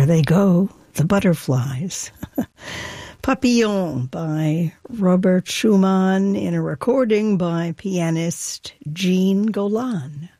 There they go, the butterflies. Papillon by Robert Schumann in a recording by pianist Jean Golan.